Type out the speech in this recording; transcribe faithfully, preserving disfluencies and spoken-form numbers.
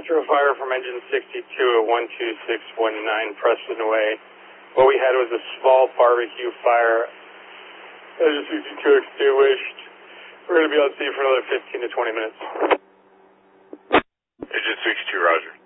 After a fire from engine sixty-two at one two six one nine Preston Way, what we had was a small barbecue fire. Engine sixty-two extinguished. We're going to be on scene for another fifteen to twenty minutes. Engine sixty-two, roger.